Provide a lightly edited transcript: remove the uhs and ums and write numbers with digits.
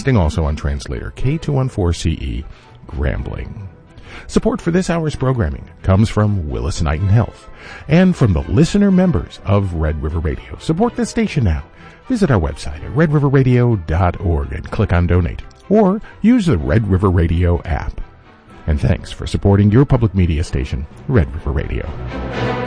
broadcasting also on translator K214CE Grambling. Support for this hour's programming comes from Willis Knighton Health and from the listener members of Red River Radio. Support this station now. Visit our website at redriverradio.org and click on Donate, or use the Red River Radio app. And thanks for supporting your public media station, Red River Radio.